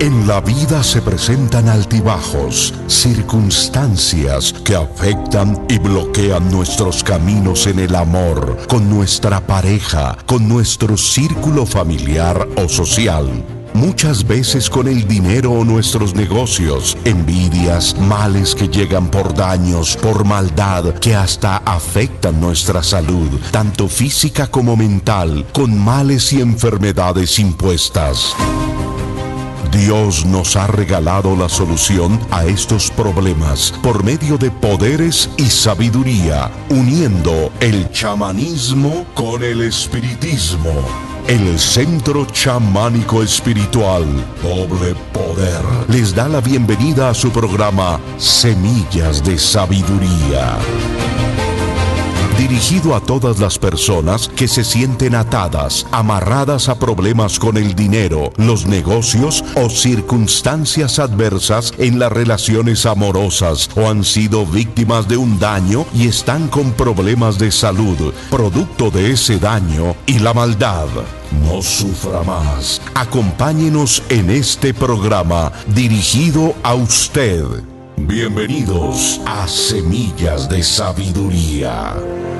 En la vida se presentan altibajos, circunstancias que afectan y bloquean nuestros caminos en el amor, con nuestra pareja, con nuestro círculo familiar o social. Muchas veces con el dinero o nuestros negocios, envidias, males que llegan por daños, por maldad, que hasta afectan nuestra salud, tanto física como mental, con males y enfermedades impuestas. Dios nos ha regalado la solución a estos problemas por medio de poderes y sabiduría, uniendo el chamanismo con el espiritismo. El Centro Chamánico Espiritual Doble Poder les da la bienvenida a su programa Semillas de Sabiduría, dirigido a todas las personas que se sienten atadas, amarradas a problemas con el dinero, los negocios o circunstancias adversas en las relaciones amorosas, o han sido víctimas de un daño y están con problemas de salud, producto de ese daño y la maldad. No sufra más. Acompáñenos en este programa dirigido a usted. Bienvenidos a Semillas de Sabiduría.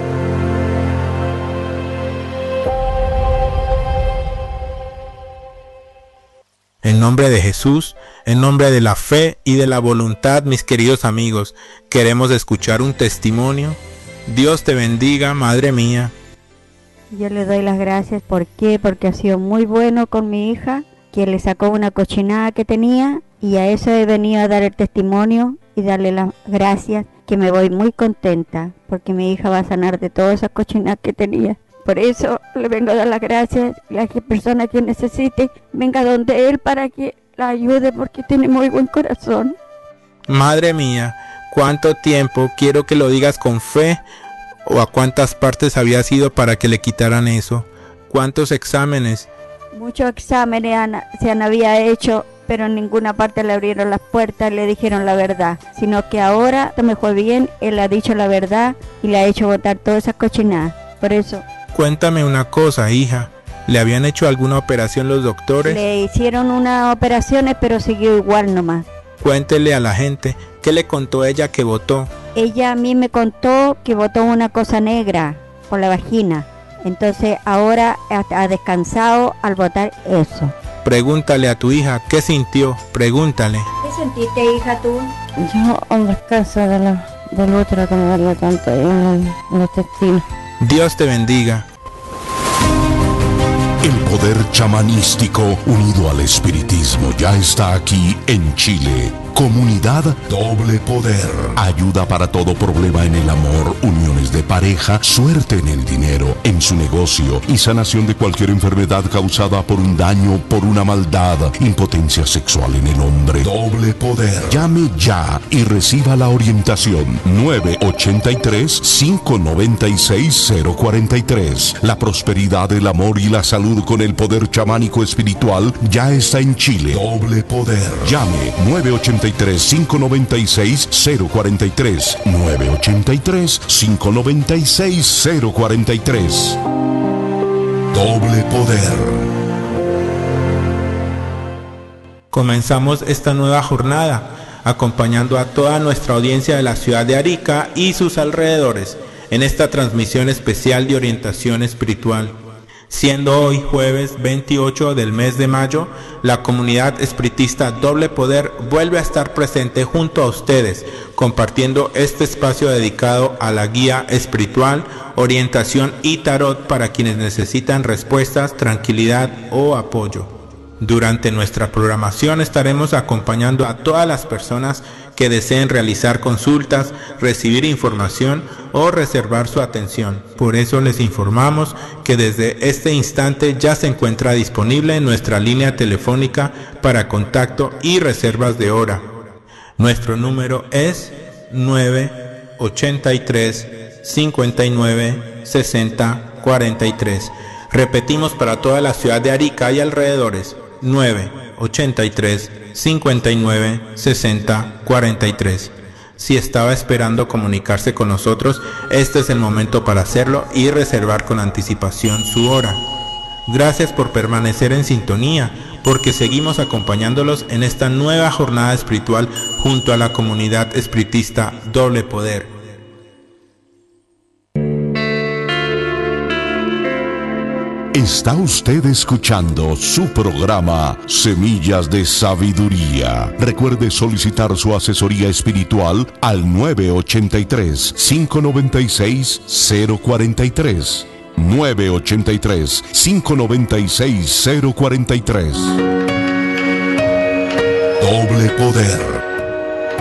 En nombre de Jesús, en nombre de la fe y de la voluntad, mis queridos amigos, queremos escuchar un testimonio. Dios te bendiga, Madre mía. Yo le doy las gracias. ¿Por qué? Porque ha sido muy bueno con mi hija, que le sacó una cochinada que tenía, y a eso he venido a dar el testimonio y darle las gracias, que me voy muy contenta, porque mi hija va a sanar de todas esas cochinadas que tenía. Por eso le vengo a dar las gracias, y a cualquier persona que necesite, venga donde él para que la ayude, porque tiene muy buen corazón. Madre mía, ¿cuánto tiempo? Quiero que lo digas con fe. ¿O a cuántas partes habías ido para que le quitaran eso? ¿Cuántos exámenes? Muchos exámenes se había hecho, pero en ninguna parte le abrieron las puertas, le dijeron la verdad. Sino que ahora me fue bien, él ha dicho la verdad y le ha hecho botar todas esas cochinadas. Por eso. Cuéntame una cosa, hija. ¿Le habían hecho alguna operación los doctores? Le hicieron unas operaciones, pero siguió igual nomás. Cuéntele a la gente, ¿qué le contó ella que botó? Ella a mí me contó que botó una cosa negra por la vagina. Entonces ahora ha descansado al botar eso. Pregúntale a tu hija, ¿qué sintió? Pregúntale. ¿Qué sentiste, hija, tú? Yo un descanso del útero que me duele tanto en los intestinos. Dios te bendiga. El poder chamanístico unido al espiritismo ya está aquí en Chile. Comunidad Doble Poder. Ayuda para todo problema en el amor, uniones de pareja, suerte en el dinero, en su negocio y sanación de cualquier enfermedad causada por un daño, por una maldad, impotencia sexual en el hombre. Doble Poder. Llame ya y reciba la orientación. 983-596-043. La prosperidad, el amor y la salud con el poder chamánico espiritual ya está en Chile. Doble Poder. Llame 983-596-043. 983-596-043. Doble Poder. Comenzamos esta nueva jornada acompañando a toda nuestra audiencia de la ciudad de Arica y sus alrededores en esta transmisión especial de orientación espiritual. Siendo hoy jueves 28 del mes de mayo, la comunidad espiritista Doble Poder vuelve a estar presente junto a ustedes, compartiendo este espacio dedicado a la guía espiritual, orientación y tarot para quienes necesitan respuestas, tranquilidad o apoyo. Durante nuestra programación estaremos acompañando a todas las personas que deseen realizar consultas, recibir información o reservar su atención. Por eso les informamos que desde este instante ya se encuentra disponible nuestra línea telefónica para contacto y reservas de hora. Nuestro número es 983 59 60 43. Repetimos para toda la ciudad de Arica y alrededores: 983 59 60 43. Si estaba esperando comunicarse con nosotros, este es el momento para hacerlo y reservar con anticipación su hora. Gracias por permanecer en sintonía, porque seguimos acompañándolos en esta nueva jornada espiritual junto a la comunidad espiritista Doble Poder. Está usted escuchando su programa Semillas de Sabiduría. Recuerde solicitar su asesoría espiritual al 983-596-043. 983-596-043. Doble Poder.